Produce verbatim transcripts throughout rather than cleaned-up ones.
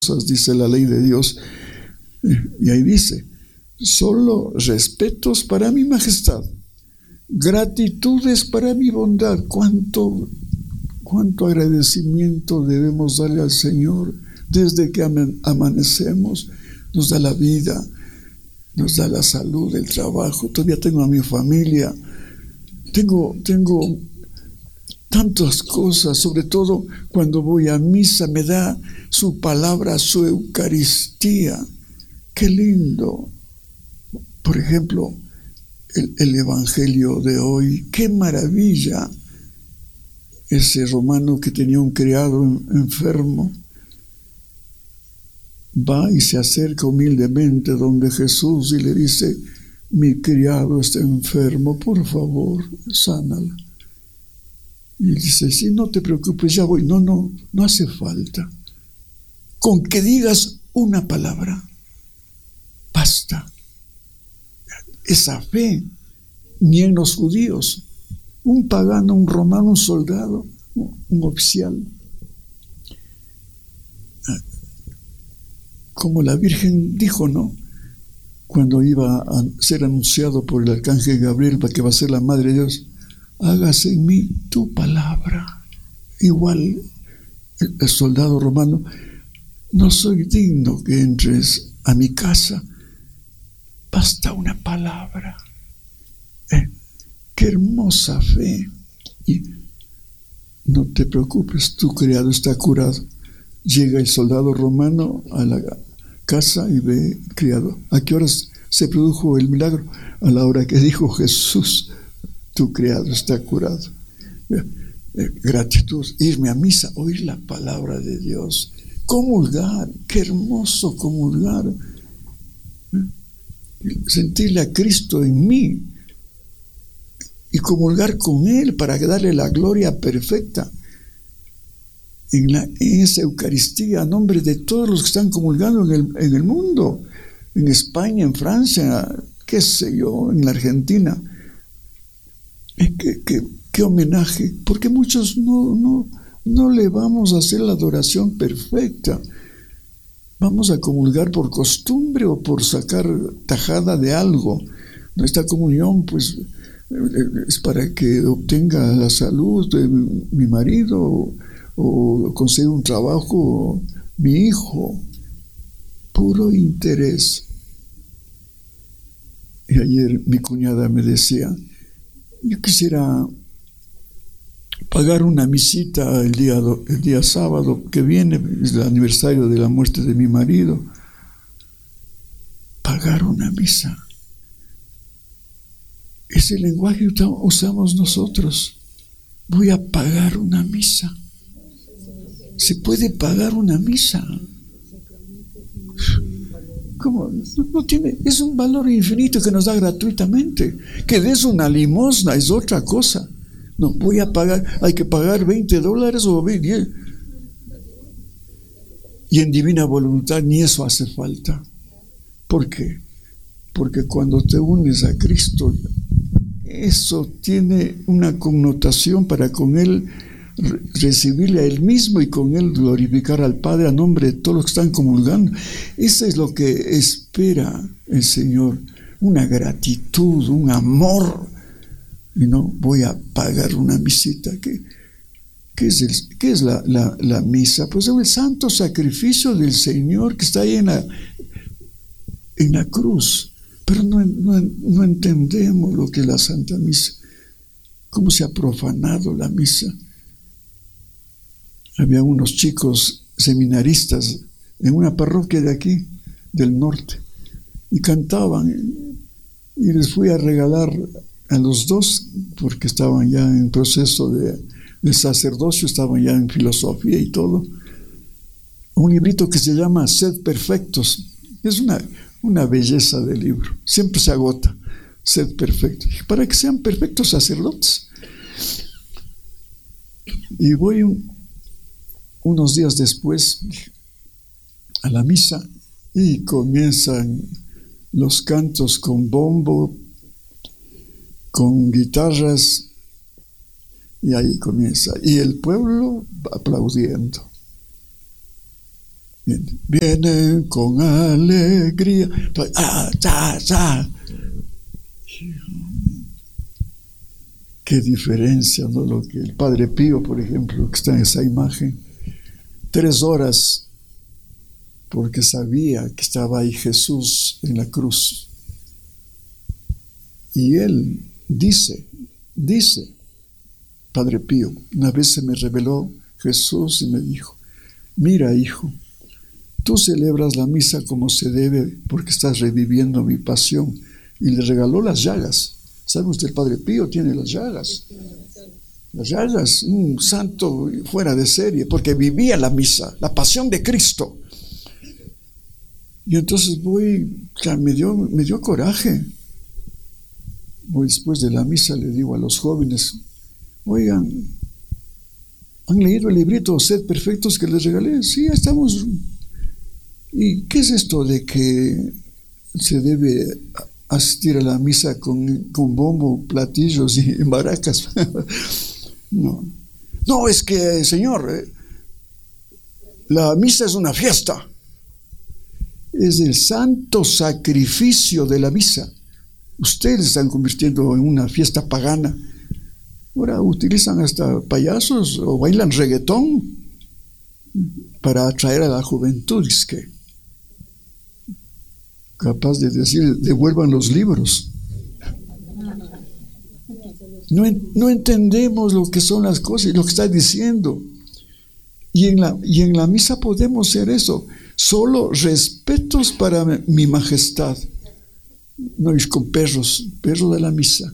dice la ley de Dios. Y ahí dice, solo respetos para mi majestad, gratitudes para mi bondad. Cuánto, cuánto agradecimiento debemos darle al Señor desde que amanecemos. Nos da la vida, nos da la salud, el trabajo. Todavía tengo a mi familia, tengo, tengo tantas cosas, sobre todo cuando voy a misa, me da su palabra, su Eucaristía. Qué lindo. Por ejemplo, el, el Evangelio de hoy, qué maravilla. Ese romano que tenía un criado enfermo, va y se acerca humildemente donde Jesús y le dice, mi criado está enfermo, por favor, sánalo. Y dice, sí, no te preocupes, ya voy. No, no, no hace falta. Con que digas una palabra, basta. Esa fe, ni en los judíos, un pagano, un romano, un soldado, un oficial, como la Virgen dijo, ¿no? Cuando iba a ser anunciado por el arcángel Gabriel, para que va a ser la Madre de Dios, hágase en mí tu palabra. Igual el, el soldado romano, no soy digno que entres a mi casa, basta una palabra. Eh, qué hermosa fe. Y no te preocupes, tu criado está curado. Llega el soldado romano a la casa y ve criado. ¿A qué horas se produjo el milagro? A la hora que dijo Jesús, tu criado está curado. Eh, eh, gratitud, irme a misa, oír la palabra de Dios, comulgar, qué hermoso comulgar, eh, sentirle a Cristo en mí y comulgar con Él para darle la gloria perfecta en, la, en esa Eucaristía a nombre de todos los que están comulgando en el, en el mundo, en España, en Francia, qué sé yo, en la Argentina. ¿Qué, qué, qué homenaje? Porque muchos no, no, no le vamos a hacer la adoración perfecta. Vamos a comulgar por costumbre o por sacar tajada de algo. Nuestra comunión, pues, es para que obtenga la salud de mi marido o, o consiga un trabajo mi hijo. Puro interés. Y ayer mi cuñada me decía, yo quisiera pagar una misita el día, el día sábado que viene, es el aniversario de la muerte de mi marido. Pagar una misa. Ese lenguaje usamos nosotros. Voy a pagar una misa. ¿Se puede pagar una misa? ¿Cómo? No, no tiene, es un valor infinito que nos da gratuitamente. Que des una limosna es otra cosa. No voy a pagar, hay que pagar veinte dólares o diez. Y en divina voluntad ni eso hace falta. ¿Por qué? Porque cuando te unes a Cristo, eso tiene una connotación para con Él recibirle a Él mismo y con Él glorificar al Padre a nombre de todos los que están comulgando. Eso es lo que espera el Señor, una gratitud, un amor. Y no voy a pagar una misita. ¿Qué, qué es, el, qué es la, la, la misa? Pues es el santo sacrificio del Señor que está ahí en la, en la cruz. Pero no, no, no entendemos lo que es la Santa Misa. Cómo se ha profanado la misa. Había unos chicos seminaristas en una parroquia de aquí, del norte, y cantaban, y les fui a regalar a los dos, porque estaban ya en proceso de, de sacerdocio, estaban ya en filosofía y todo, un librito que se llama Sed Perfectos. Es una, una belleza de libro, siempre se agota. Sed Perfectos, para que sean perfectos sacerdotes. Y voy un, unos días después a la misa y comienzan los cantos con bombo, con guitarras, y ahí comienza, y el pueblo aplaudiendo. Vienen, vienen con alegría. Ah, ah, ah. Qué diferencia, ¿no? Lo que el Padre Pío, por ejemplo, que está en esa imagen, tres horas, porque sabía que estaba ahí Jesús en la cruz. Y él dice, dice, Padre Pío, una vez se me reveló Jesús y me dijo: mira, hijo, tú celebras la misa como se debe porque estás reviviendo mi pasión. Y le regaló las llagas. ¿Sabe usted? El Padre Pío tiene las llagas. Las llagas, un santo fuera de serie, porque vivía la misa, la pasión de Cristo. Y entonces voy, claro, me dio, me dio coraje. Voy después de la misa, le digo a los jóvenes: oigan, ¿han leído el librito Sed Perfectos que les regalé? Sí, estamos. ¿Y qué es esto de que se debe asistir a la misa con, con bombo, platillos y maracas? No, no, es que, señor, eh, la misa es una fiesta. Es el santo sacrificio de la misa. Ustedes están convirtiendo en una fiesta pagana. Ahora utilizan hasta payasos o bailan reggaetón para atraer a la juventud. Es que capaz de decir: devuelvan los libros. No, no entendemos lo que son las cosas y lo que está diciendo. Y en la, y en la misa podemos hacer eso. Solo respetos para mi majestad. No ir con perros, perro de la misa.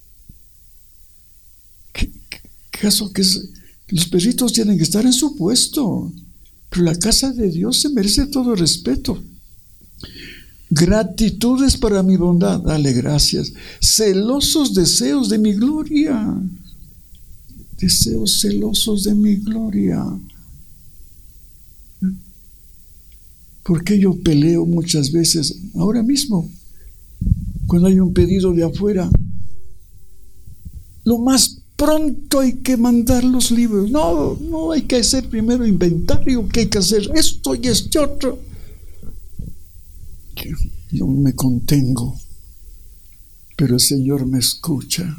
¿Qué, qué, qué caso que es? Los perritos tienen que estar en su puesto, pero la casa de Dios se merece todo respeto. Gratitudes para mi bondad, dale gracias. Celosos deseos de mi gloria, deseos celosos de mi gloria. ¿Por qué yo peleo muchas veces? Ahora mismo, cuando hay un pedido de afuera, lo más pronto hay que mandar los libros. No, no hay que hacer primero inventario, que hay que hacer esto y este otro. Yo me contengo, pero el Señor me escucha.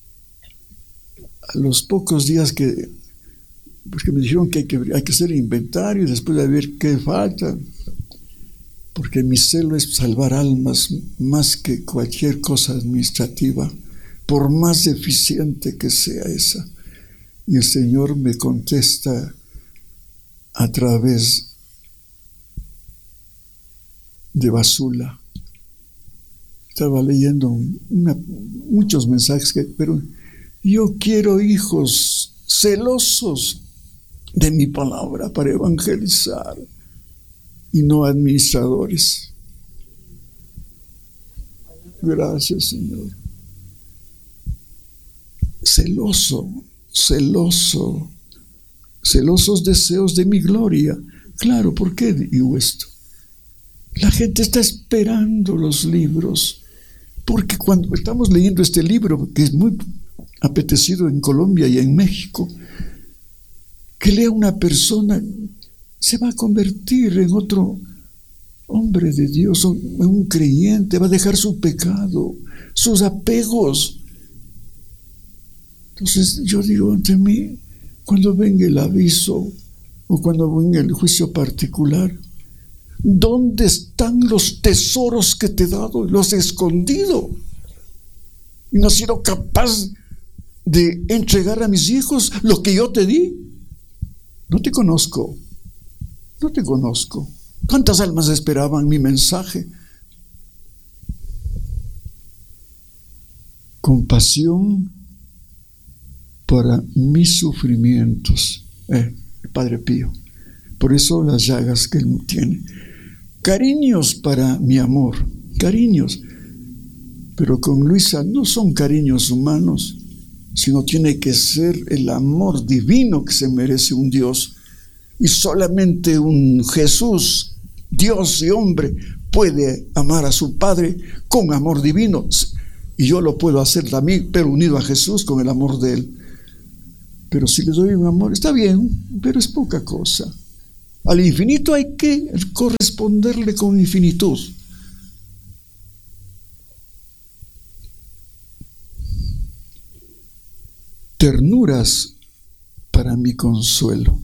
A los pocos días que, porque me dijeron que hay que, hay que hacer inventario y después de ver qué falta, porque mi celo es salvar almas más que cualquier cosa administrativa, por más eficiente que sea esa. Y el Señor me contesta a través de Basula. Estaba leyendo una, muchos mensajes, que, pero yo quiero hijos celosos de mi palabra para evangelizar y no administradores. Gracias, Señor. Celoso, celoso, celosos deseos de mi gloria. Claro, ¿por qué digo esto? La gente está esperando los libros, porque cuando estamos leyendo este libro, que es muy apetecido en Colombia y en México, que lea una persona, se va a convertir en otro hombre de Dios, en un creyente, va a dejar su pecado, sus apegos. Entonces yo digo ante mí, cuando venga el aviso o cuando venga el juicio particular, ¿dónde están los tesoros que te he dado? Los he escondido y no he sido capaz de entregar a mis hijos lo que yo te di. No te conozco, no te conozco. ¿Cuántas almas esperaban mi mensaje? Compasión para mis sufrimientos. Eh, el Padre Pío. Por eso las llagas que él tiene. Cariños para mi amor, cariños. Pero con Luisa no son cariños humanos, sino tiene que ser el amor divino que se merece un Dios. Y solamente un Jesús, Dios y hombre, puede amar a su Padre con amor divino. Y yo lo puedo hacer también, pero unido a Jesús con el amor de Él. Pero si le doy un amor, está bien, pero es poca cosa. Al infinito hay que corresponderle con infinitud. Ternuras para mi consuelo.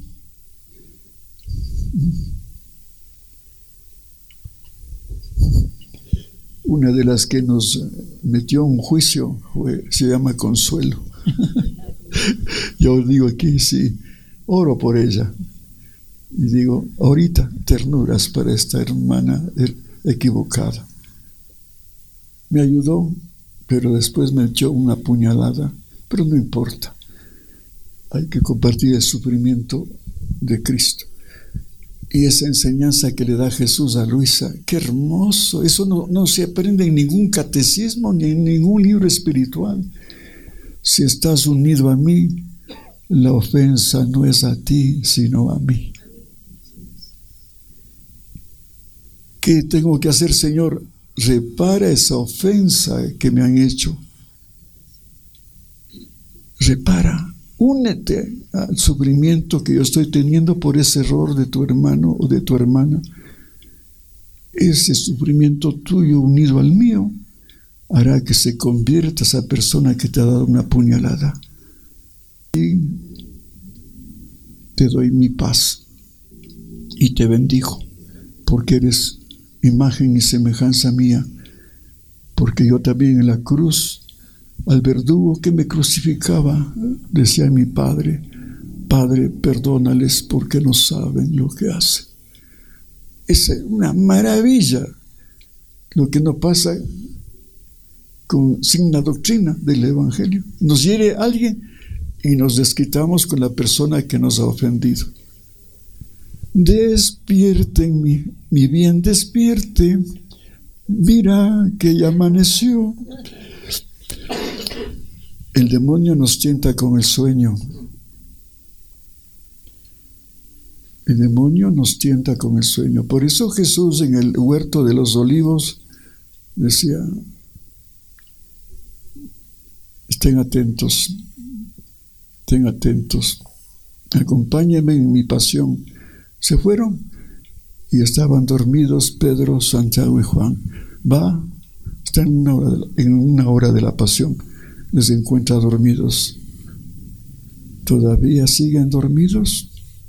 Una de las que nos metió un juicio fue, se llama Consuelo. Yo digo aquí, sí, oro por ella. Y digo, ahorita ternuras para esta hermana equivocada. Me ayudó, pero después me echó una puñalada, pero no importa. Hay que compartir el sufrimiento de Cristo. Y esa enseñanza que le da Jesús a Luisa, qué hermoso. Eso no, no se aprende en ningún catecismo ni en ningún libro espiritual. Si estás unido a mí, la ofensa no es a ti, sino a mí. ¿Qué tengo que hacer, Señor? Repara esa ofensa que me han hecho. Repara. Únete al sufrimiento que yo estoy teniendo por ese error de tu hermano o de tu hermana. Ese sufrimiento tuyo unido al mío hará que se convierta esa persona que te ha dado una puñalada. Y te doy mi paz y te bendigo, porque eres imagen y semejanza mía, porque yo también en la cruz, al verdugo que me crucificaba, decía mi Padre, Padre, perdónales porque no saben lo que hacen. Es una maravilla lo que no pasa con, sin la doctrina del Evangelio. Nos hiere alguien y nos desquitamos con la persona que nos ha ofendido. Despierten, mi, mi bien, despierte. Mira que ya amaneció. El demonio nos tienta con el sueño. El demonio nos tienta con el sueño. Por eso Jesús en el huerto de los olivos decía, estén atentos, estén atentos, acompáñenme en mi pasión. Se fueron y estaban dormidos Pedro, Santiago y Juan. Va, están en una hora de la, en una hora de la pasión. Les encuentra dormidos. ¿Todavía siguen dormidos?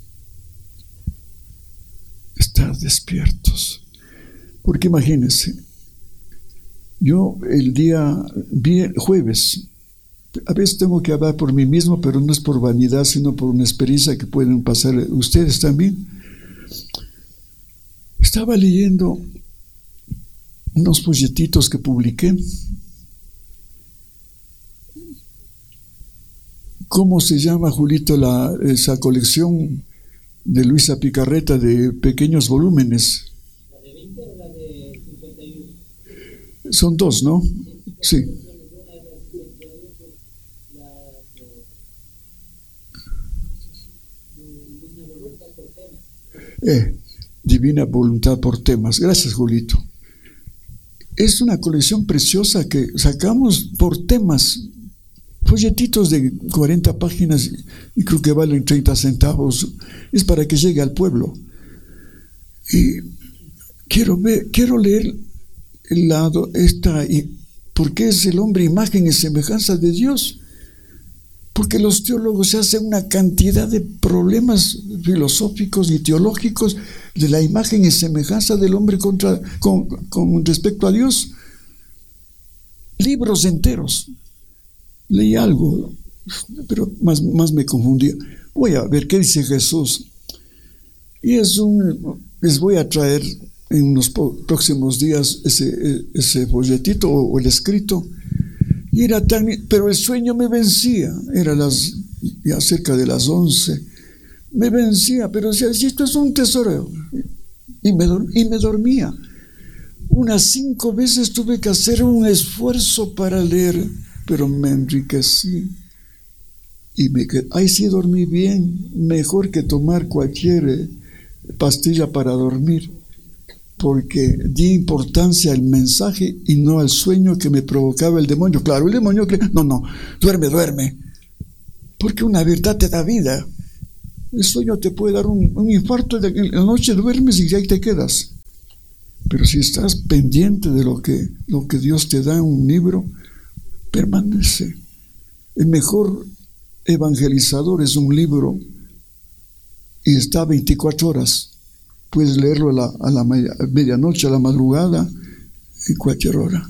Estar despiertos. Porque imagínense, yo el día jueves, a veces tengo que hablar por mí mismo, pero no es por vanidad, sino por una experiencia que pueden pasar ustedes también. Estaba leyendo unos folletitos que publiqué. ¿Cómo se llama, Julito, la, esa colección de Luisa Picarreta de pequeños volúmenes? ¿La de veinte o la de cincuenta y uno? Son dos, ¿no? Sí. Eh, Divina Voluntad por temas. Gracias, Julito. Es una colección preciosa que sacamos por temas. Folletitos de cuarenta páginas y creo que valen treinta centavos. Es para que llegue al pueblo. Y quiero ver, quiero leer el lado, esta, porque es el hombre imagen y semejanza de Dios. Porque los teólogos se hacen una cantidad de problemas filosóficos y teológicos de la imagen y semejanza del hombre contra, con, con respecto a Dios. Libros enteros. Leí algo, pero más, más me confundía. Voy a ver qué dice Jesús. Y es un, les voy a traer en unos próximos días ese, ese folletito o, o el escrito. Y era tan, pero el sueño me vencía. Era las, ya cerca de las once. Me vencía, pero decía, esto es un tesoro. Y me, y me dormía. Unas cinco veces tuve que hacer un esfuerzo para leer, pero me enriquecí y me quedé. Ahí sí dormí bien, mejor que tomar cualquier eh, pastilla para dormir, porque di importancia al mensaje y no al sueño que me provocaba el demonio. Claro, el demonio cree, no, no, duerme, duerme, porque una verdad te da vida. El sueño te puede dar un, un infarto, en la noche duermes y ahí te quedas. Pero si estás pendiente de lo que, lo que Dios te da en un libro, permanece. El mejor evangelizador es un libro y está veinticuatro horas. Puedes leerlo a la, a la media, medianoche, a la madrugada, en cualquier hora.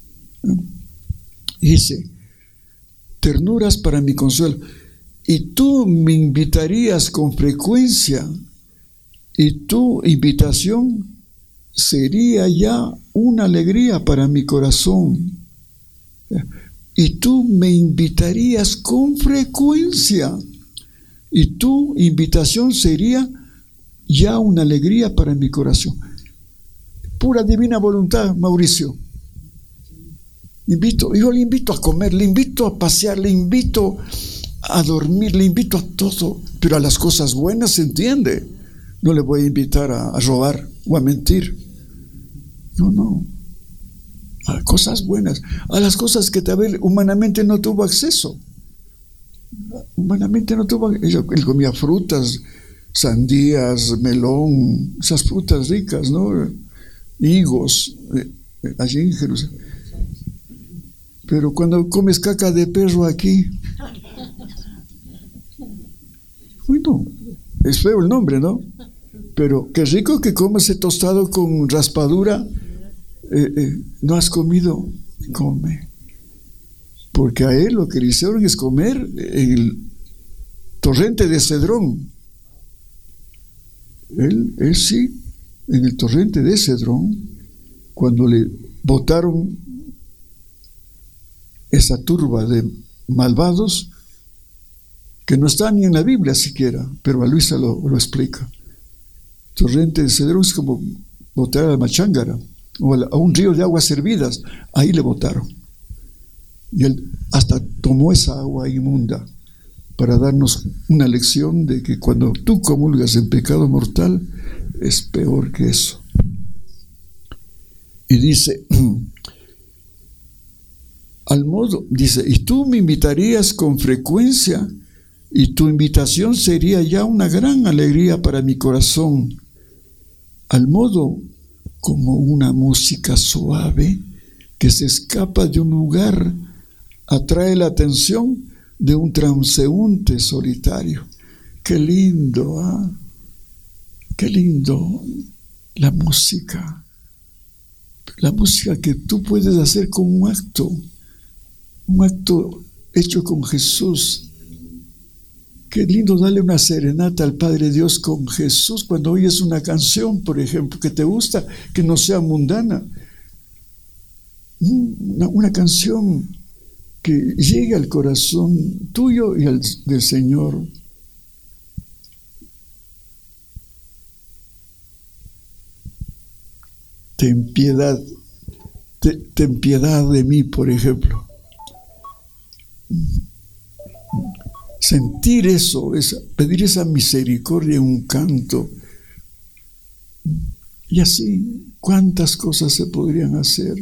Dice, ternuras para mi consuelo. Y tú me invitarías con frecuencia, y tu invitación sería ya una alegría para mi corazón. Y tú me invitarías con frecuencia, y tu invitación sería ya una alegría para mi corazón. Pura divina voluntad, Mauricio. Invito, yo le invito a comer, le invito a pasear, le invito a dormir, le invito a todo, pero a las cosas buenas se entiende. No le voy a invitar a, a robar o a mentir. No, no. A cosas buenas, a las cosas que tal vez humanamente no tuvo acceso. Humanamente no tuvo acceso. Él comía frutas, sandías, melón, esas frutas ricas, ¿no? Higos, eh, allí en Jerusalén. Pero cuando comes caca de perro aquí, bueno, es feo el nombre, ¿no? Pero qué rico que comes ese tostado con raspadura. Eh, eh, no has comido, come. Porque a él lo que le hicieron es comer el torrente de Cedrón. Él, él sí, en el torrente de Cedrón, cuando le botaron esa turba de malvados, que no está ni en la Biblia siquiera, pero a Luisa lo, lo explica. Torrente de Cedrón es como botar a la machángara o a un río de aguas hervidas. Ahí le botaron, y él hasta tomó esa agua inmunda para darnos una lección de que cuando tú comulgas en pecado mortal es peor que eso. Y dice, al modo, dice, y tú me invitarías con frecuencia, y tu invitación sería ya una gran alegría para mi corazón, al modo como una música suave que se escapa de un lugar, atrae la atención de un transeúnte solitario. Qué lindo, ¿ah? Qué lindo la música. La música que tú puedes hacer como un acto, un acto hecho con Jesús. Qué lindo darle una serenata al Padre Dios con Jesús cuando oyes una canción, por ejemplo, que te gusta, que no sea mundana. Una, una canción que llegue al corazón tuyo y al del Señor. Ten piedad, te, ten piedad de mí, por ejemplo. Sentir eso, esa, pedir esa misericordia en un canto. Y así, ¿cuántas cosas se podrían hacer?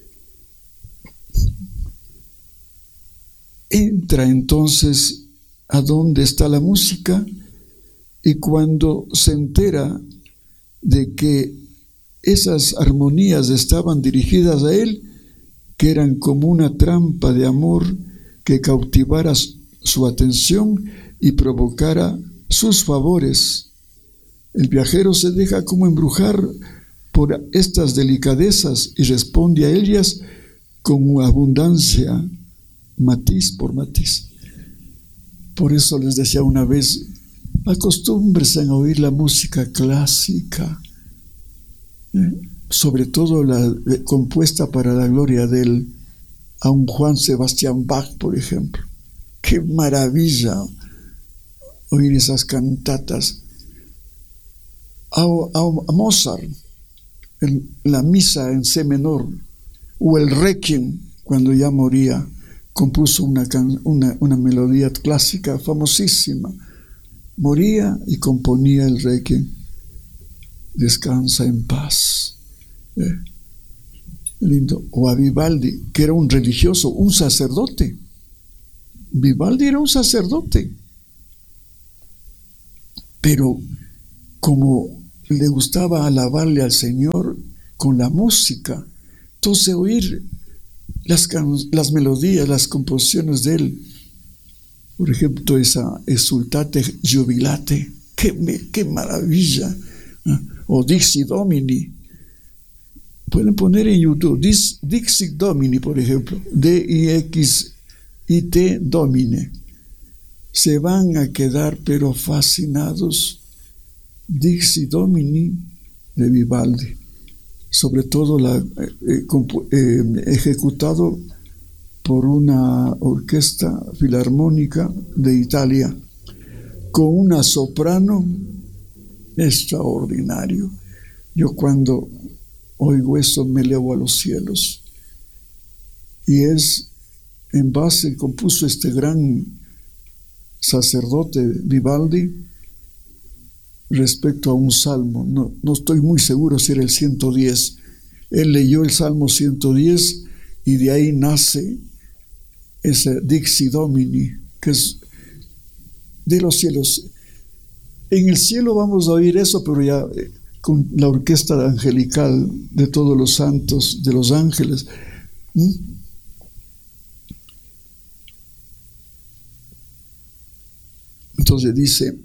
Entra entonces a dónde está la música, y cuando se entera de que esas armonías estaban dirigidas a él, que eran como una trampa de amor que cautivara su atención y provocara sus favores, el viajero se deja como embrujar por estas delicadezas y responde a ellas con abundancia, matiz por matiz. Por eso les decía una vez, acostúmbrense a oír la música clásica, eh, sobre todo la eh, compuesta para la gloria de él, a un Juan Sebastián Bach, por ejemplo. ¡Qué maravilla oír esas cantatas! A, a, a Mozart, el, la misa en C menor, o el Requiem, cuando ya moría, compuso una, una, una melodía clásica famosísima. Moría y componía el Requiem. Descansa en paz. Eh, lindo. O a Vivaldi, que era un religioso, un sacerdote. Vivaldi era un sacerdote. pero como le gustaba alabarle al Señor con la música, entonces oír las, las melodías, las composiciones de él, por ejemplo, esa Exultate Jubilate, qué, qué maravilla, ¿no? O Dixit Domini, pueden poner en YouTube, Dix, Dixit Domini, por ejemplo, D I X I T Domine, se van a quedar pero fascinados. Dixit Domini de Vivaldi, sobre todo la, eh, eh, ejecutado por una orquesta filarmónica de Italia, con una soprano extraordinario. Yo cuando oigo eso me elevo a los cielos. Y es en base, compuso este gran sacerdote Vivaldi, respecto a un salmo, no, no estoy muy seguro si era el ciento diez. Él leyó el Salmo ciento diez y de ahí nace ese Dixit Domini, que es de los cielos. En el cielo vamos a oír eso, pero ya eh, con la orquesta angelical de todos los santos, de los ángeles. ¿Mm? Entonces dice,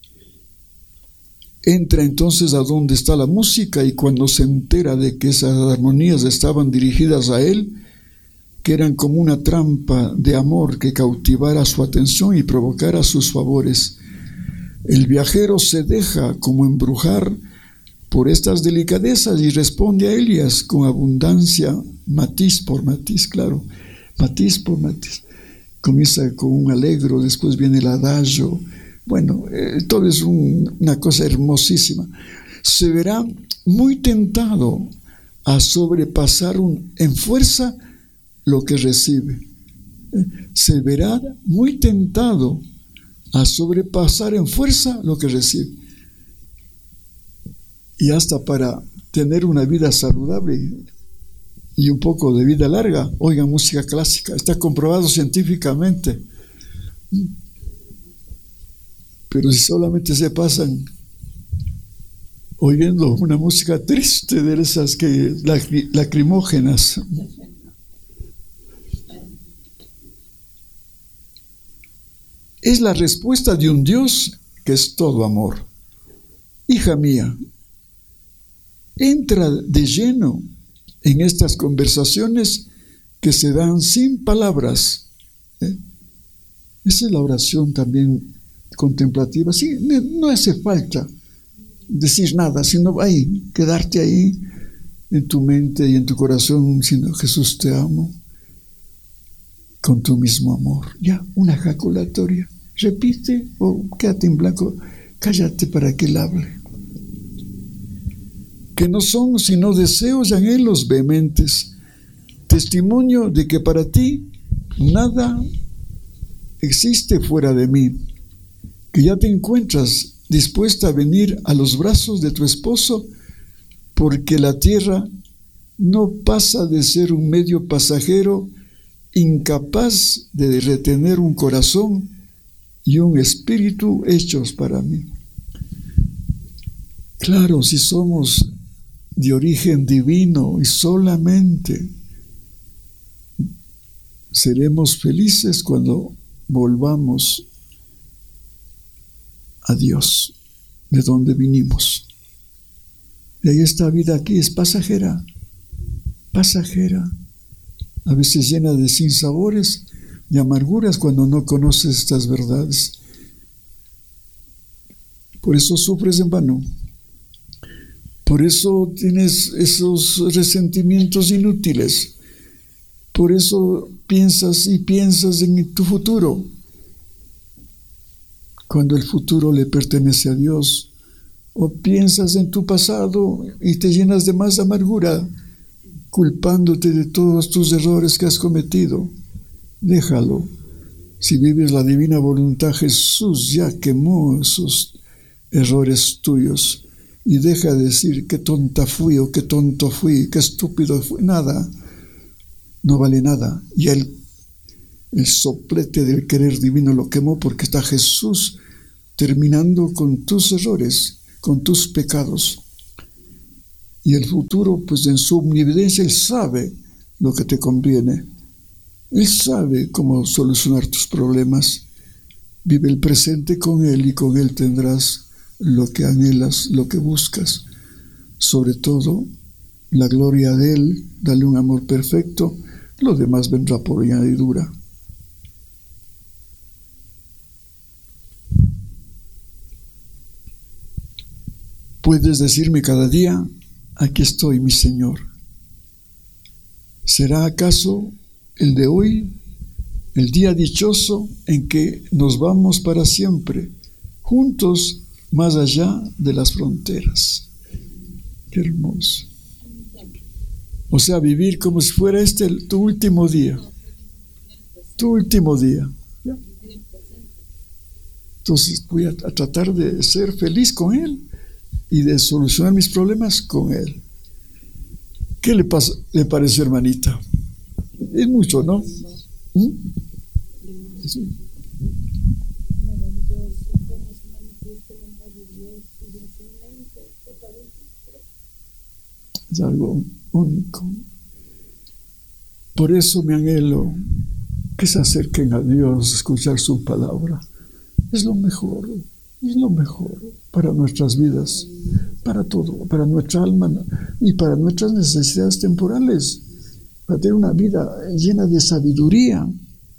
entra entonces a donde está la música, y cuando se entera de que esas armonías estaban dirigidas a él, que eran como una trampa de amor que cautivara su atención y provocara sus favores, el viajero se deja como embrujar por estas delicadezas y responde a ellas con abundancia, matiz por matiz, claro, matiz por matiz. Comienza con un allegro, después viene el adagio. Bueno, eh, todo es un, una cosa hermosísima. Se verá muy tentado a sobrepasar un, en fuerza lo que recibe. Eh, se verá muy tentado a sobrepasar en fuerza lo que recibe. Y hasta para tener una vida saludable y un poco de vida larga, oigan música clásica. Está comprobado científicamente. Pero si solamente se pasan oyendo una música triste de esas que lacrimógenas, es la respuesta de un Dios que es todo amor. Hija mía, entra de lleno en estas conversaciones que se dan sin palabras. ¿Eh? Esa es la oración también contemplativa. Sí, no hace falta decir nada, sino ahí, quedarte ahí en tu mente y en tu corazón, diciendo: Jesús, te amo con tu mismo amor. Ya, una ejaculatoria. Repite o quédate en blanco, cállate para que él hable. Que no son sino deseos y anhelos vehementes, testimonio de que para ti nada existe fuera de mí, que ya te encuentras dispuesta a venir a los brazos de tu esposo, porque la tierra no pasa de ser un medio pasajero incapaz de retener un corazón y un espíritu hechos para mí. Claro, si somos de origen divino y solamente seremos felices cuando volvamos a Dios, de donde vinimos. Y ahí esta vida aquí es pasajera, pasajera, a veces llena de sinsabores y amarguras cuando no conoces estas verdades. Por eso sufres en vano. Por eso tienes esos resentimientos inútiles. Por eso piensas y piensas en tu futuro, cuando el futuro le pertenece a Dios. O piensas en tu pasado y te llenas de más amargura, culpándote de todos tus errores que has cometido. Déjalo. Si vives la divina voluntad, Jesús ya quemó esos errores tuyos. Y deja de decir qué tonta fui o qué tonto fui, qué estúpido fui. Nada, no vale nada. Y el, el soplete del querer divino lo quemó, porque está Jesús terminando con tus errores, con tus pecados. Y el futuro, pues en su omnividencia, Él sabe lo que te conviene. Él sabe cómo solucionar tus problemas. Vive el presente con Él y con Él tendrás lo que anhelas, lo que buscas. Sobre todo, la gloria de Él, dale un amor perfecto, lo demás vendrá por añadidura. Puedes decirme cada día, aquí estoy, mi Señor. ¿Será acaso el de hoy el día dichoso en que nos vamos para siempre, juntos más allá de las fronteras? Qué hermoso. O sea, vivir como si fuera este el, tu último día. Tu último día. ¿Ya? Entonces voy a, a tratar de ser feliz con Él y de solucionar mis problemas con Él. ¿Qué le, pasa, le parece, hermanita? Es mucho, ¿no? ¿Mm? Sí. Es algo único. Por eso mi anhelo que se acerquen a Dios, escuchar su palabra. Es lo mejor, es lo mejor para nuestras vidas, para todo, para nuestra alma y para nuestras necesidades temporales, para tener una vida llena de sabiduría,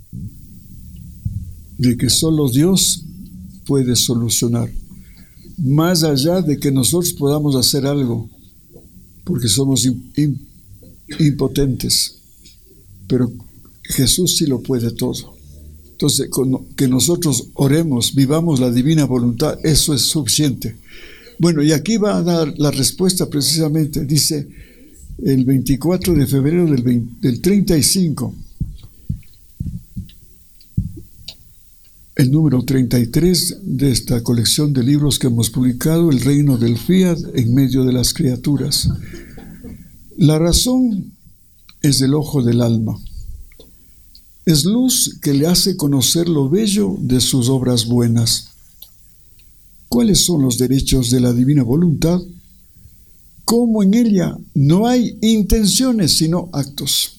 de que solo Dios puede solucionar, más allá de que nosotros podamos hacer algo, porque somos impotentes, pero Jesús sí lo puede todo. Entonces, con que nosotros oremos, vivamos la divina voluntad, eso es suficiente. Bueno, y aquí va a dar la respuesta precisamente, dice el veinticuatro de febrero del, veinte, del treinta y cinco, el número treinta y tres de esta colección de libros que hemos publicado, El reino del Fiat en medio de las criaturas. La razón es el ojo del alma. Es luz que le hace conocer lo bello de sus obras buenas. ¿Cuáles son los derechos de la divina voluntad? Cómo en ella no hay intenciones sino actos.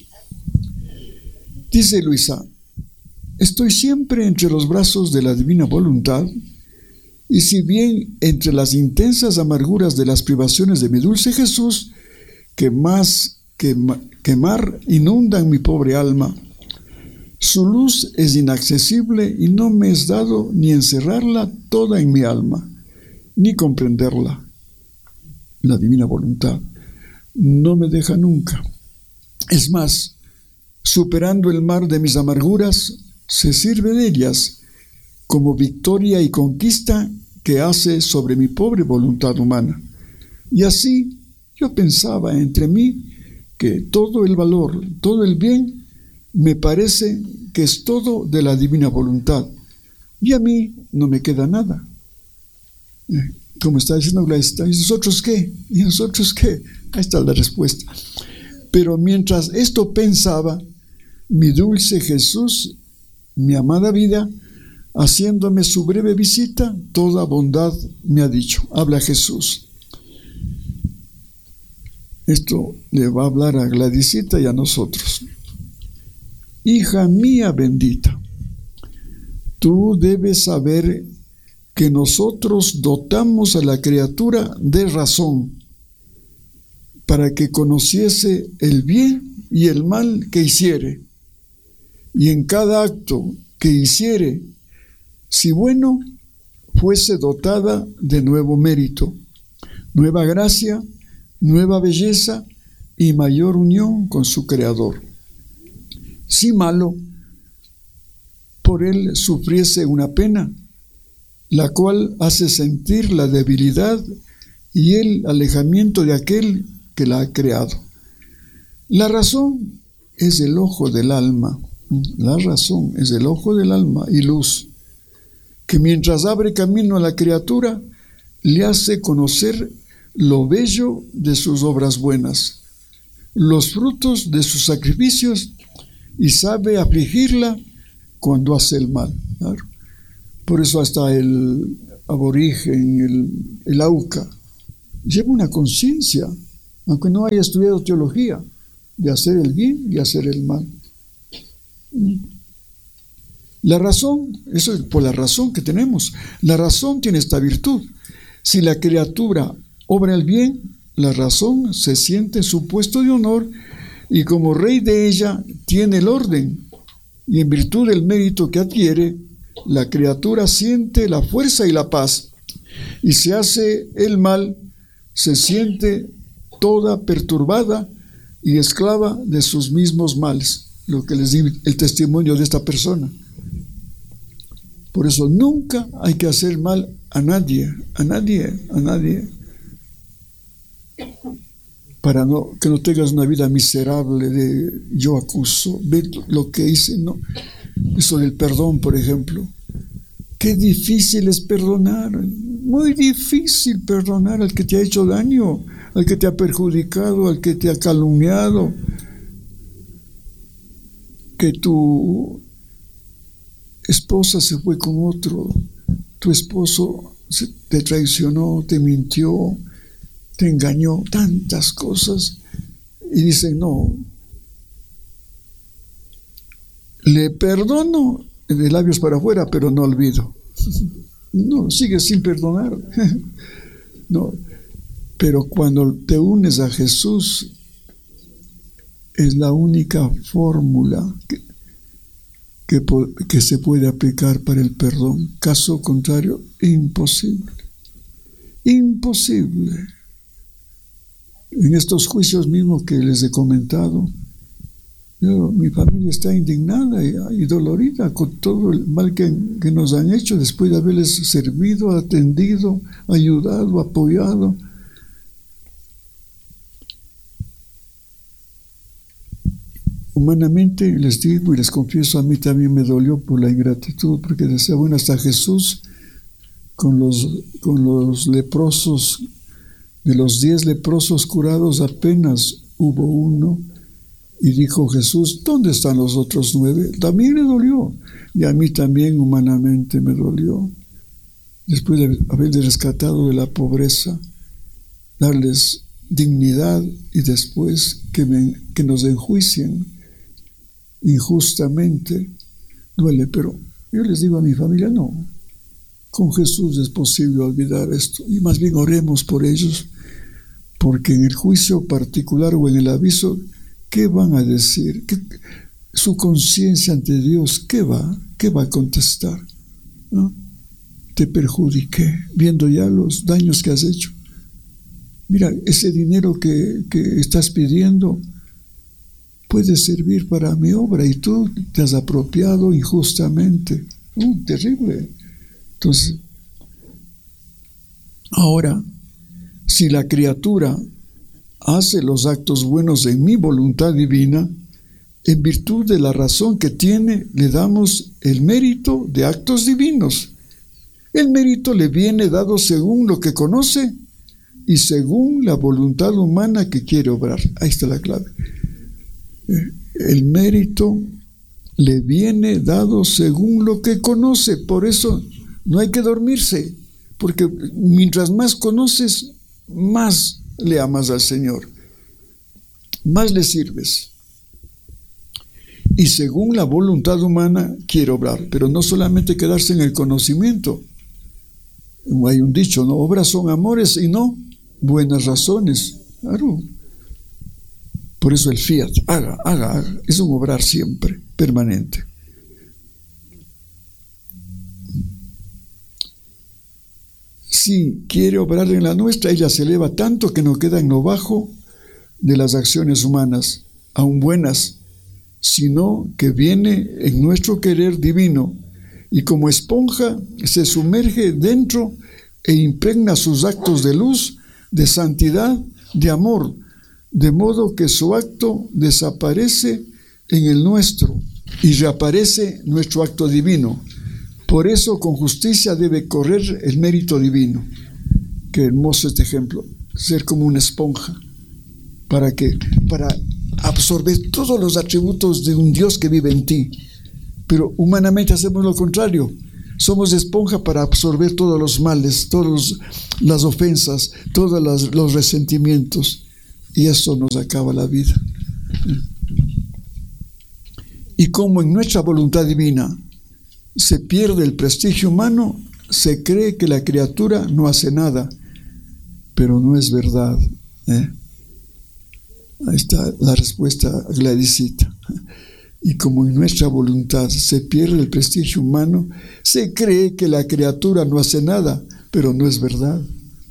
Dice Luisa, estoy siempre entre los brazos de la divina voluntad, y si bien entre las intensas amarguras de las privaciones de mi dulce Jesús, que más que, que mar inundan mi pobre alma, su luz es inaccesible y no me es dado ni encerrarla toda en mi alma, ni comprenderla. La divina voluntad no me deja nunca. Es más, superando el mar de mis amarguras, se sirve de ellas como victoria y conquista que hace sobre mi pobre voluntad humana. Y así yo pensaba entre mí que todo el valor, todo el bien, me parece que es todo de la divina voluntad, y a mí no me queda nada. Como está diciendo Gladys, ¿y nosotros qué? ¿Y nosotros qué? Ahí está la respuesta. Pero mientras esto pensaba, mi dulce Jesús, mi amada vida, haciéndome su breve visita, toda bondad me ha dicho. Habla Jesús. Esto le va a hablar a Gladysita y a nosotros. Hija mía bendita, tú debes saber que nosotros dotamos a la criatura de razón para que conociese el bien y el mal que hiciere, y en cada acto que hiciere, si bueno, fuese dotada de nuevo mérito, nueva gracia, nueva belleza y mayor unión con su Creador. Si malo, por él sufriese una pena, la cual hace sentir la debilidad y el alejamiento de aquel que la ha creado. La razón es el ojo del alma, la razón es el ojo del alma y luz, que mientras abre camino a la criatura, le hace conocer lo bello de sus obras buenas, los frutos de sus sacrificios, y sabe afligirla cuando hace el mal. Claro. Por eso hasta el aborigen, el, el Auca, lleva una conciencia, aunque no haya estudiado teología, de hacer el bien y hacer el mal. La razón, eso es por la razón que tenemos. La razón tiene esta virtud. Si la criatura obra el bien, la razón se siente en su puesto de honor y como rey de ella tiene el orden. Y en virtud del mérito que adquiere, la criatura siente la fuerza y la paz. Y si hace el mal, se siente toda perturbada y esclava de sus mismos males. Lo que les di el testimonio de esta persona. Por eso nunca hay que hacer mal a nadie, a nadie, a nadie. Para no, que no tengas una vida miserable de yo acuso, ve lo que hice, no. Eso del perdón, por ejemplo. Qué difícil es perdonar, muy difícil perdonar al que te ha hecho daño, al que te ha perjudicado, al que te ha calumniado. Que tu esposa se fue con otro, tu esposo te traicionó, te mintió, te engañó, tantas cosas, y dicen, no, le perdono de labios para afuera, pero no olvido. No, sigues sin perdonar. No, pero cuando te unes a Jesús, es la única fórmula que, que, que se puede aplicar para el perdón. Caso contrario, imposible. Imposible. En estos juicios mismos que les he comentado, yo, mi familia está indignada y, y dolorida con todo el mal que, que nos han hecho después de haberles servido, atendido, ayudado, apoyado. Humanamente les digo y les confieso, a mí también me dolió por la ingratitud, porque decía, bueno, hasta Jesús con los, con los leprosos, de los diez leprosos curados apenas hubo uno, y dijo Jesús, ¿dónde están los otros nueve? También le dolió, y a mí también humanamente me dolió, después de haberles rescatado de la pobreza, darles dignidad y después que, me, que nos enjuicien injustamente, duele, pero yo les digo a mi familia, no, con Jesús es posible olvidar esto, y más bien oremos por ellos, porque en el juicio particular o en el aviso, ¿qué van a decir? ¿Qué, su conciencia ante Dios, ¿qué va? ¿Qué va a contestar? ¿No? Te perjudiqué, viendo ya los daños que has hecho. Mira, ese dinero que, que estás pidiendo puede servir para mi obra y tú te has apropiado injustamente. Uh, terrible. Entonces, ahora, si la criatura hace los actos buenos en mi voluntad divina, en virtud de la razón que tiene, le damos el mérito de actos divinos. El mérito le viene dado según lo que conoce y según la voluntad humana que quiere obrar. Ahí está la clave. El mérito le viene dado según lo que conoce. Por eso no hay que dormirse, porque mientras más conoces, más le amas al Señor, más le sirves. Y según la voluntad humana quiere obrar, pero no solamente quedarse en el conocimiento. Hay un dicho, ¿no? Obras son amores y no buenas razones. Claro. Por eso el fiat, haga, haga, haga, es un obrar siempre, permanente. Si quiere obrar en la nuestra, ella se eleva tanto que no queda en lo bajo de las acciones humanas, aun buenas, sino que viene en nuestro querer divino y como esponja se sumerge dentro e impregna sus actos de luz, de santidad, de amor, de modo que su acto desaparece en el nuestro y reaparece nuestro acto divino. Por eso con justicia debe correr el mérito divino. Qué hermoso este ejemplo, ser como una esponja, para que, para absorber todos los atributos de un Dios que vive en ti. Pero humanamente hacemos lo contrario, Somos esponja para absorber todos los males, todas las ofensas, todos los, los resentimientos. Y eso nos acaba la vida. Y como en nuestra voluntad divina se pierde el prestigio humano, se cree que la criatura no hace nada, pero no es verdad. ¿eh? Ahí está la respuesta a Gladysita. Y como en nuestra voluntad se pierde el prestigio humano, se cree que la criatura no hace nada, pero no es verdad.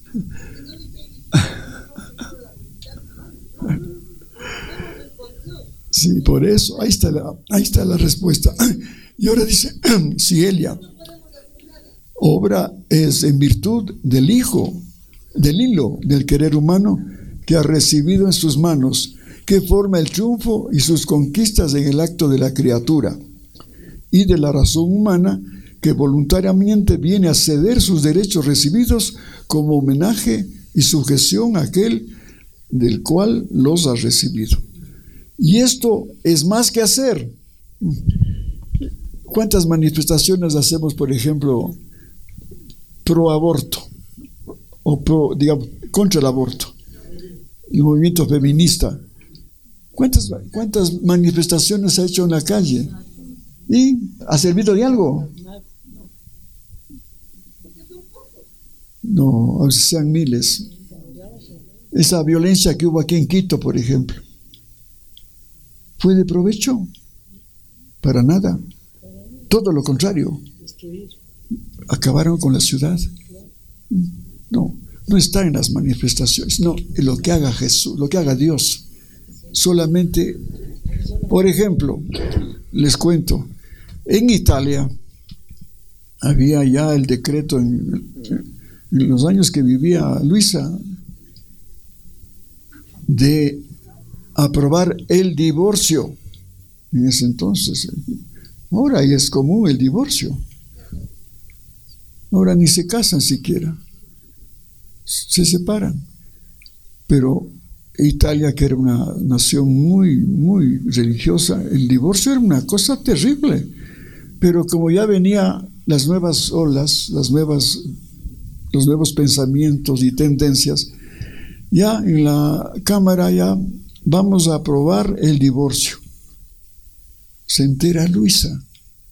Sí, por eso, ahí está la, ahí está la respuesta. Y ahora dice, si ella obra es en virtud del Hijo, del hilo del querer humano que ha recibido en sus manos, que forma el triunfo y sus conquistas en el acto de la criatura, y de la razón humana que voluntariamente viene a ceder sus derechos recibidos como homenaje y sujeción a aquel del cual los ha recibido. Y esto es más que hacer. ¿Cuántas manifestaciones hacemos, por ejemplo, pro aborto o pro, digamos, contra el aborto? El movimiento feminista. ¿Cuántas, cuántas manifestaciones ha hecho en la calle? ¿Y ha servido de algo? No, a veces sean miles. Esa violencia que hubo aquí en Quito, por ejemplo, ¿fue de provecho? Para nada. Todo lo contrario. Acabaron con la ciudad. No, no está en las manifestaciones, no, en lo que haga Jesús, lo que haga Dios. Solamente, por ejemplo, les cuento, en Italia había ya el decreto en, en los años que vivía Luisa de aprobar el divorcio. En ese entonces, ahora ya es común el divorcio. Ahora ni se casan siquiera, se separan. Pero Italia, que era una nación muy, muy religiosa, el divorcio era una cosa terrible. Pero como ya venían las nuevas olas, las nuevas, los nuevos pensamientos y tendencias, ya en la Cámara ya vamos a aprobar el divorcio. Se entera Luisa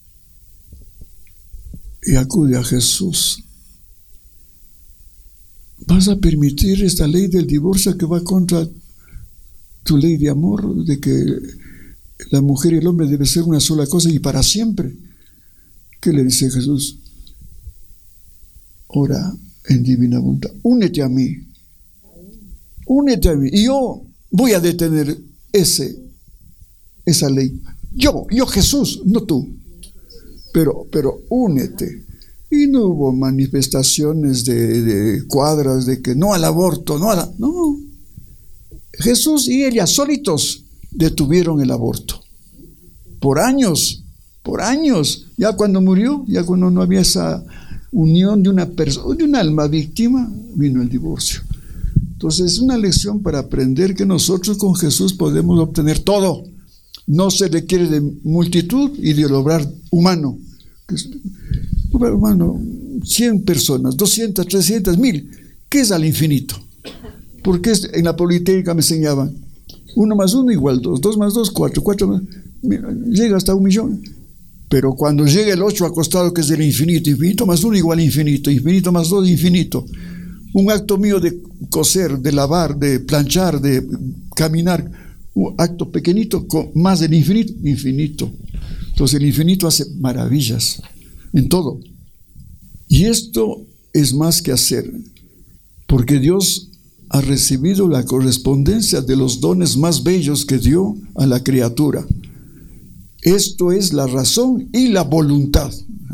y acude a Jesús. ¿Vas a permitir esta ley del divorcio que va contra tu ley de amor, de que la mujer y el hombre deben ser una sola cosa y para siempre? ¿Qué le dice Jesús? Ora en divina voluntad, únete a mí, únete a mí, y yo voy a detener ese, esa ley. Yo, yo Jesús, no tú. Pero, pero únete. Y no hubo manifestaciones de, de cuadras de que no al aborto, no a la... No. Jesús y ella solitos detuvieron el aborto. Por años, por años. Ya cuando murió, ya cuando no había esa unión de una persona, de un alma víctima, vino el divorcio. Entonces es una lección para aprender que nosotros con Jesús podemos obtener todo. No se requiere de multitud y de obrar humano. Hermano, cien personas, doscientas, trescientas, mil, ¿qué es al infinito? Porque en la Politécnica me enseñaban, uno más uno igual dos, dos más dos, cuatro, cuatro más, llega hasta un millón. Pero cuando llega el ocho acostado, que es el infinito, infinito más uno igual infinito, infinito más dos, infinito. Un acto mío de coser, de lavar, de planchar, de caminar, un acto pequeñito con más del infinito, infinito. Entonces el infinito hace maravillas en todo. Y esto es más que hacer, porque Dios ha recibido la correspondencia de los dones más bellos que dio a la criatura. Esto es la razón y la voluntad.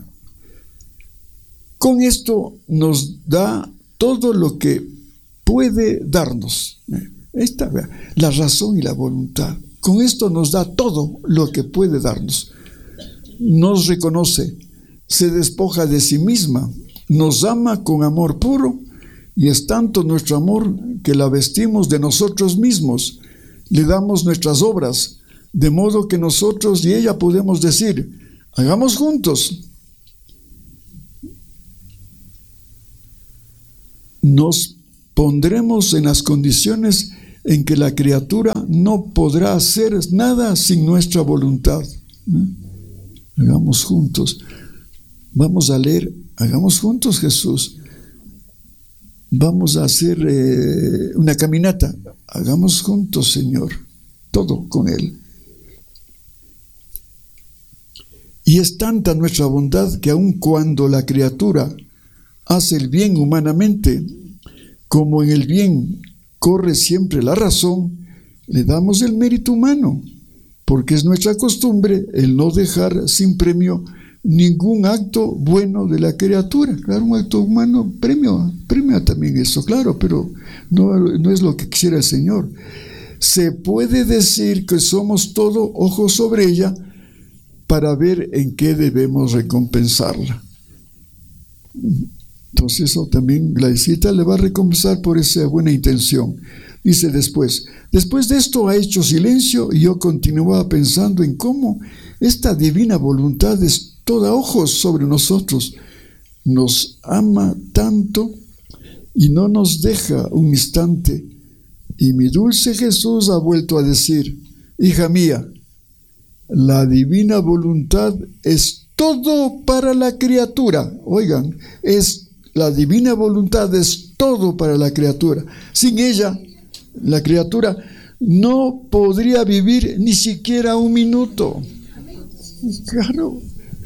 Con esto nos da todo lo que puede darnos. Esta, la razón y la voluntad. Con esto nos da todo lo que puede darnos. Nos reconoce, se despoja de sí misma, nos ama con amor puro, y es tanto nuestro amor que la vestimos de nosotros mismos, le damos nuestras obras, de modo que nosotros y ella podemos decir, hagamos juntos. nos pondremos en las condiciones en que la criatura no podrá hacer nada sin nuestra voluntad. ¿Eh? Hagamos juntos. Vamos a leer, hagamos juntos Jesús. Vamos a hacer eh, una caminata. Hagamos juntos, Señor. Todo con Él. Y es tanta nuestra bondad que aun cuando la criatura hace el bien humanamente, como en el bien corre siempre la razón, le damos el mérito humano, porque es nuestra costumbre el no dejar sin premio ningún acto bueno de la criatura. Claro, un acto humano premio, premia también eso, claro, pero no, no es lo que quisiera el Señor. Se puede decir que somos todo ojos sobre ella para ver en qué debemos recompensarla. Entonces eso también la cita le va a recompensar por esa buena intención. Dice después, después de esto ha hecho silencio y yo continuaba pensando en cómo esta divina voluntad es toda ojos sobre nosotros, nos ama tanto y no nos deja un instante. Y mi dulce Jesús ha vuelto a decir, hija mía, la divina voluntad es todo para la criatura. Oigan, es la divina voluntad es todo para la criatura. Sin ella, la criatura no podría vivir ni siquiera un minuto. Claro.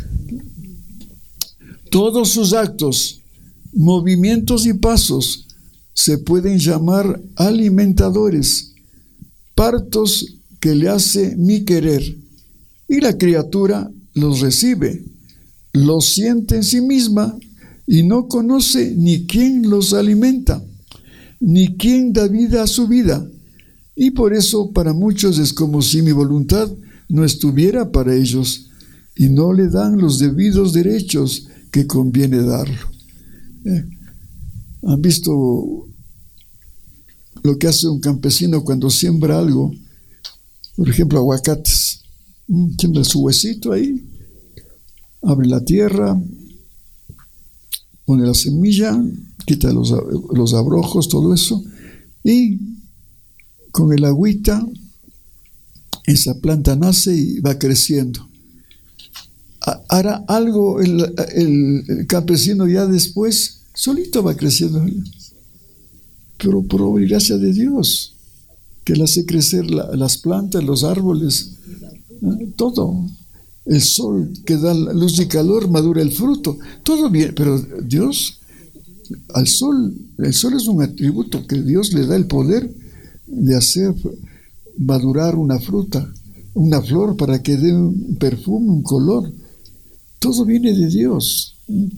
Todos sus actos, movimientos y pasos se pueden llamar alimentadores, partos que le hace mi querer. Y la criatura los recibe, los siente en sí misma y no conoce ni quién los alimenta, ni quién da vida a su vida. Y por eso para muchos es como si mi voluntad no estuviera para ellos y no le dan los debidos derechos que conviene darlo. Eh, ¿Han visto lo que hace un campesino cuando siembra algo? Por ejemplo, aguacates. Siembra su huesito ahí, abre la tierra, pone la semilla, quita los, los abrojos, todo eso, y con el agüita esa planta nace y va creciendo. Hará algo el, el, el campesino ya después, solito va creciendo, pero por gracia de Dios, que le hace crecer la, las plantas, los árboles, ¿eh? Todo. El sol que da luz y calor madura el fruto, todo bien, pero Dios, al sol, el sol es un atributo que Dios le da el poder de hacer madurar una fruta, una flor para que dé un perfume, un color. Todo viene de Dios.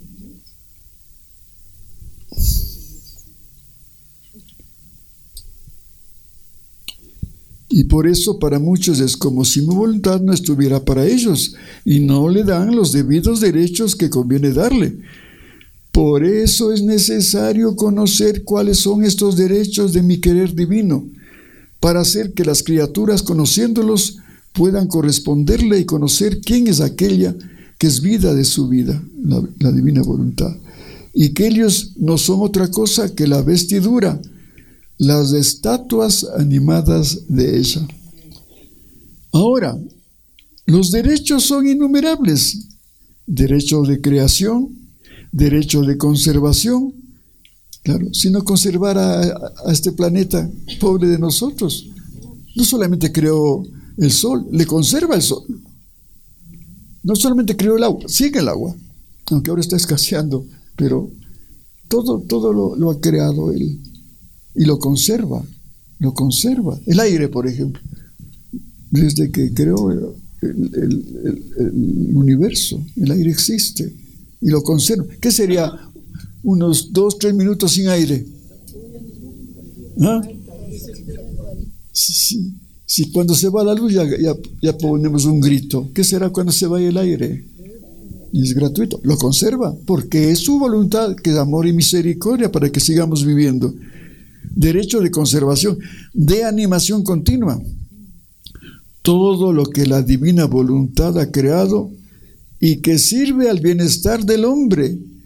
Y por eso para muchos es como si mi voluntad no estuviera para ellos y no le dan los debidos derechos que conviene darle. Por eso es necesario conocer cuáles son estos derechos de mi querer divino, para hacer que las criaturas, conociéndolos, puedan corresponderle y conocer quién es aquella que es vida de su vida, la, la divina voluntad, y que ellos no son otra cosa que la vestidura, las estatuas animadas de ella. Ahora, los derechos son innumerables: derecho de creación, derecho de conservación. Claro, si no conservara a, a este planeta, pobre de nosotros, no solamente creó el sol, le conserva el sol. No solamente creó el agua, sigue el agua, aunque ahora está escaseando, pero todo, todo lo, lo ha creado Él. Y lo conserva, lo conserva. El aire, por ejemplo, desde que creó el, el, el, el universo, el aire existe y lo conserva. ¿Qué sería unos dos, tres minutos sin aire? ¿Ah? Si, si, si cuando se va la luz ya, ya, ya ponemos un grito. ¿Qué será cuando se vaya el aire? Y es gratuito, lo conserva, porque es su voluntad, que es amor y misericordia para que sigamos viviendo. Derecho de conservación, de animación continua. Todo lo que la divina voluntad ha creado y que sirve al bienestar del hombre,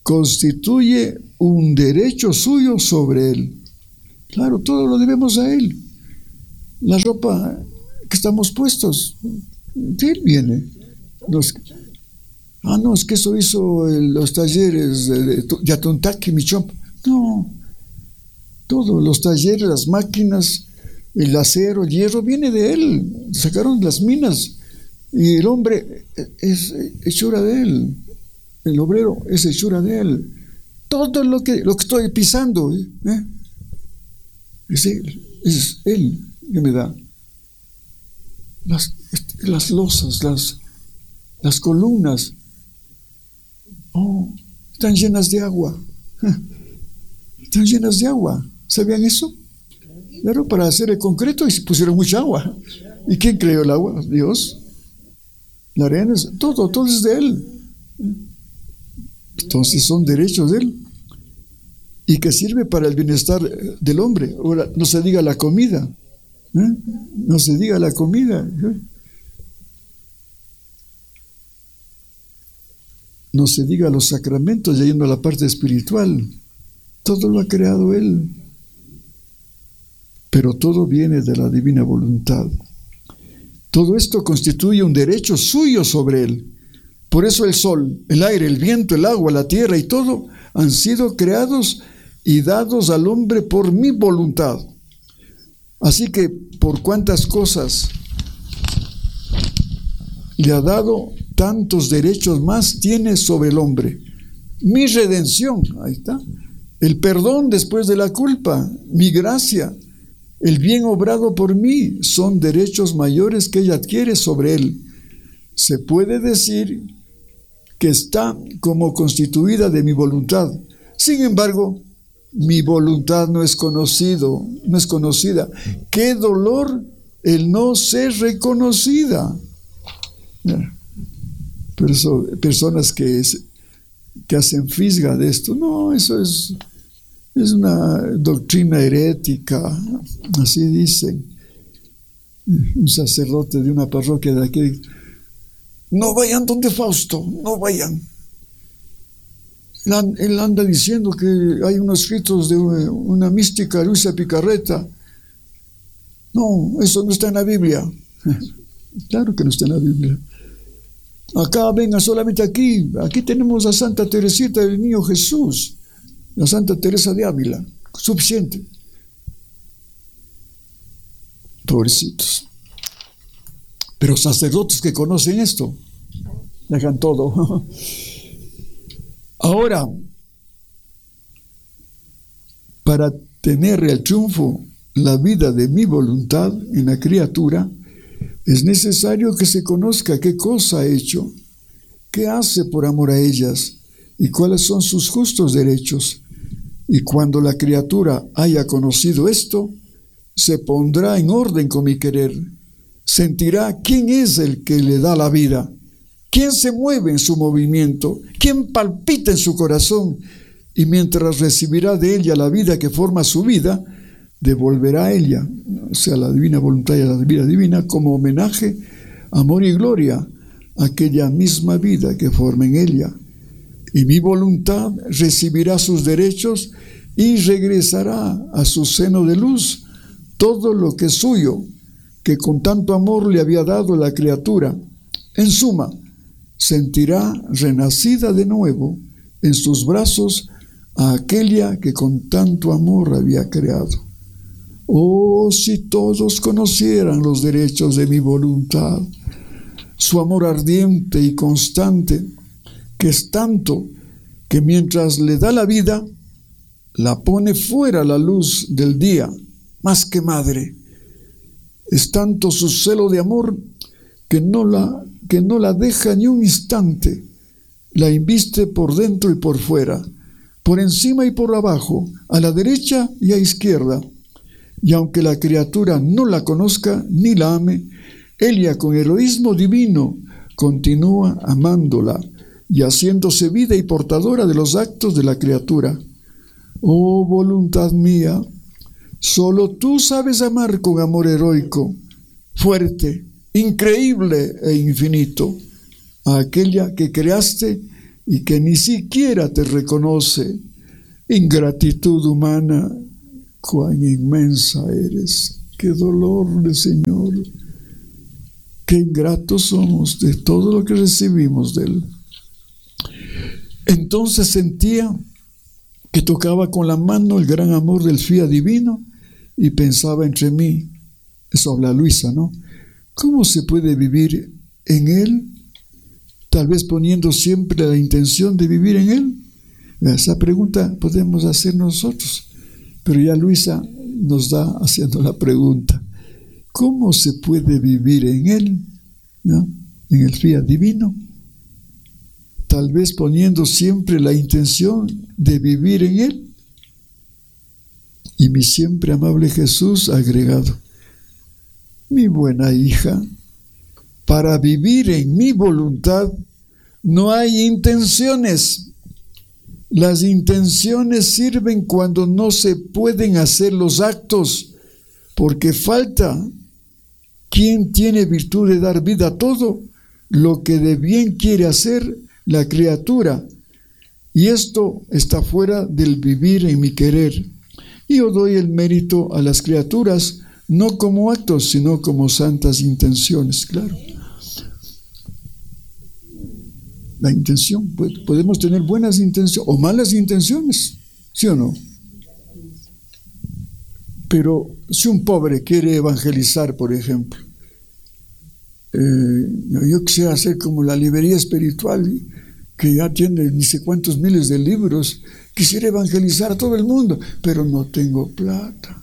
constituye un derecho suyo sobre él. Claro, todo lo debemos a él. La ropa que estamos puestos, de él viene. Nos, ah, no, es que eso hizo el, los talleres de Yatuntaki, Michompa. No, todos los talleres, las máquinas, el acero, el hierro, viene de él. Sacaron las minas y el hombre es hechura de él. El obrero es hechura de él. Todo lo que, lo que estoy pisando, ¿eh? es él, es él que me da. Las, las losas, las, las columnas, oh, están llenas de agua. Están llenas de agua. ¿Sabían eso? Claro, para hacer el concreto y se pusieron mucha agua. ¿Y quién creó el agua? Dios. La arena, es, todo, todo es de él. Entonces son derechos de él. Y que sirve para el bienestar del hombre. Ahora, no se diga la comida. ¿eh? No se diga la comida. ¿eh? No se diga los sacramentos, yendo a la parte espiritual. Todo lo ha creado él. Pero todo viene de la divina voluntad. Todo esto constituye un derecho suyo sobre él. Por eso el sol, el aire, el viento, el agua, la tierra y todo han sido creados y dados al hombre por mi voluntad. Así que por cuántas cosas le ha dado, tantos derechos más tiene sobre el hombre. Mi redención, ahí está. El perdón después de la culpa, mi gracia, el bien obrado por mí, son derechos mayores que ella adquiere sobre él. Se puede decir que está como constituida de mi voluntad. Sin embargo, mi voluntad no es conocido, no es conocida. ¡Qué dolor el no ser reconocida! Por eso, personas que, es, que hacen fisga de esto, no, eso es, es una doctrina herética, así dicen. Un sacerdote de una parroquia de aquí, no vayan donde Fausto, no vayan. Él anda diciendo que hay unos escritos de una mística, Luisa Picarreta. No, eso no está en la Biblia. Claro que no está en la Biblia. Acá, venga, solamente aquí. Aquí tenemos a Santa Teresita del Niño Jesús, la Santa Teresa de Ávila. Suficiente. Pobrecitos. Pero sacerdotes que conocen esto, dejan todo. Ahora, para tener el triunfo, la vida de mi voluntad en la criatura, es necesario que se conozca qué cosa ha hecho, qué hace por amor a ellas y cuáles son sus justos derechos. Y cuando la criatura haya conocido esto, se pondrá en orden con mi querer, sentirá quién es el que le da la vida, quién se mueve en su movimiento, quién palpita en su corazón, y mientras recibirá de ella la vida que forma su vida, devolverá a ella, o sea, la divina voluntad y la vida divina, como homenaje, amor y gloria, a aquella misma vida que forma en ella. Y mi voluntad recibirá sus derechos y regresará a su seno de luz todo lo que es suyo, que con tanto amor le había dado la criatura. En suma, sentirá renacida de nuevo en sus brazos a aquella que con tanto amor había creado. Oh, si todos conocieran los derechos de mi voluntad, su amor ardiente y constante, que es tanto que mientras le da la vida, la pone fuera a la luz del día, más que madre. Es tanto su celo de amor que no la, que no la deja ni un instante, la inviste por dentro y por fuera, por encima y por abajo, a la derecha y a izquierda. Y aunque la criatura no la conozca ni la ame, ella con heroísmo divino continúa amándola y haciéndose vida y portadora de los actos de la criatura. Oh voluntad mía, solo tú sabes amar con amor heroico, fuerte, increíble e infinito, a aquella que creaste y que ni siquiera te reconoce. Ingratitud humana, cuán inmensa eres. Qué dolor del Señor. Qué ingratos somos de todo lo que recibimos de Él. Entonces sentía que tocaba con la mano el gran amor del fiat divino y pensaba entre mí, eso habla Luisa, ¿no? ¿Cómo se puede vivir en Él? Tal vez poniendo siempre la intención de vivir en Él. Esa pregunta podemos hacer nosotros, pero ya Luisa nos da haciendo la pregunta. ¿Cómo se puede vivir en Él, ¿no? En el fiat divino? Tal vez poniendo siempre la intención de vivir en Él. Y mi siempre amable Jesús ha agregado, mi buena hija, para vivir en mi voluntad no hay intenciones. Las intenciones sirven cuando no se pueden hacer los actos, porque falta quien tiene virtud de dar vida a todo lo que de bien quiere hacer la criatura. Y esto está fuera del vivir en mi querer. Y yo doy el mérito a las criaturas, no como actos, sino como santas intenciones, claro. La intención, podemos tener buenas intenciones o malas intenciones, ¿sí o no? Pero si un pobre quiere evangelizar, por ejemplo, eh, yo quisiera hacer como la librería espiritual, que ya tiene ni sé cuántos miles de libros, quisiera evangelizar a todo el mundo, pero no tengo plata.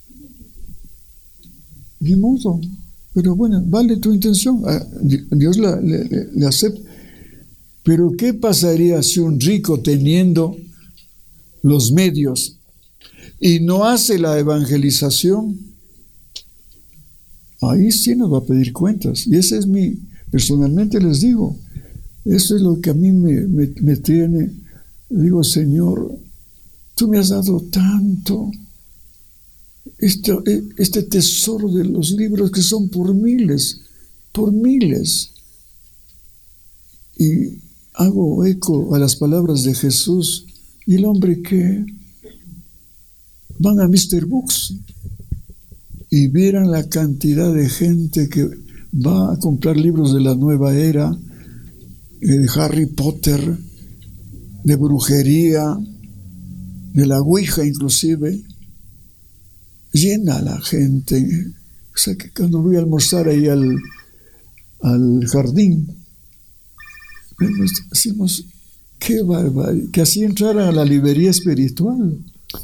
Ni modo, pero bueno, vale tu intención, Dios la, le, le acepta. Pero ¿qué pasaría si un rico, teniendo los medios y no hace la evangelización? Ahí sí nos va a pedir cuentas. Y ese es mi, personalmente les digo, eso es lo que a mí me, me, me tiene. Digo, Señor, tú me has dado tanto, este, este tesoro de los libros que son por miles, por miles. Y hago eco a las palabras de Jesús. Y el hombre que van a mister Books y vieran la cantidad de gente que va a comprar libros de la nueva era, de Harry Potter, de brujería, de la Ouija inclusive, llena la gente. O sea que cuando voy a almorzar ahí al, al jardín, decimos, qué barbaridad, que así entraran a la librería espiritual,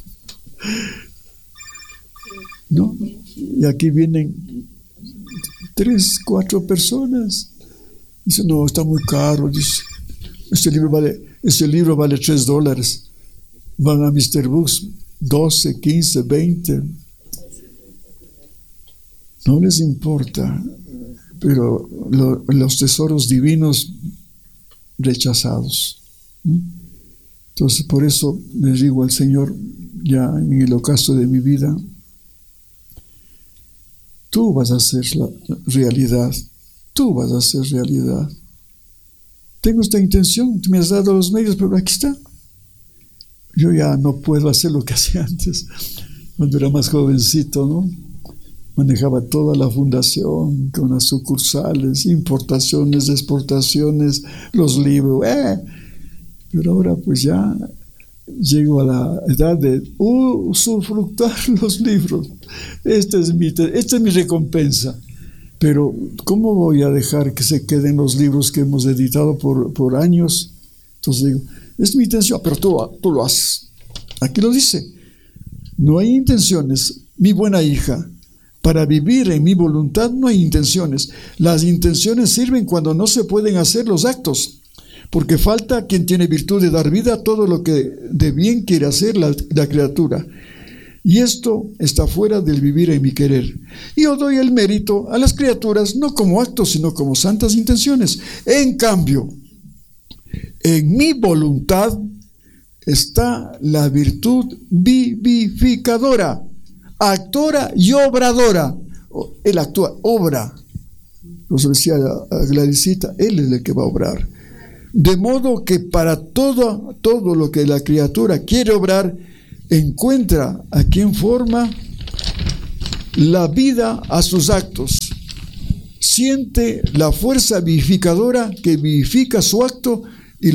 ¿no? Y aquí vienen tres, cuatro personas. Dice, no, está muy caro. Dice, este libro vale, este libro vale tres dólares. Van a mister Books, doce, quince, veinte. No les importa, pero lo, los tesoros divinos rechazados. Entonces, por eso les digo al Señor, ya en el ocaso de mi vida, tú vas a hacer la realidad, tú vas a hacer realidad. Tengo esta intención, tú me has dado los medios, pero aquí está. Yo ya no puedo hacer lo que hacía antes, cuando era más jovencito, ¿no? Manejaba toda la fundación con las sucursales, importaciones, exportaciones, los libros, eh. Pero ahora pues ya llego a la edad de usufructuar los libros. Esta es mi, esta es mi recompensa. Pero ¿cómo voy a dejar que se queden los libros que hemos editado por, por años? Entonces digo, es mi intención, pero tú, tú lo haces. Aquí lo dice, no hay intenciones, mi buena hija. Para vivir en mi voluntad no hay intenciones. Las intenciones sirven cuando no se pueden hacer los actos, porque falta quien tiene virtud de dar vida a todo lo que de bien quiere hacer la, la criatura. Y esto está fuera del vivir en mi querer. Y yo doy el mérito a las criaturas no como actos, sino como santas intenciones. En cambio, en mi voluntad está la virtud vivificadora, actora y obradora. Él actúa, obra. Nos decía a Gladysita, Él es el que va a obrar. De modo que para todo, todo lo que la criatura quiere obrar, encuentra a quien forma la vida a sus actos. Siente la fuerza vivificadora que vivifica su acto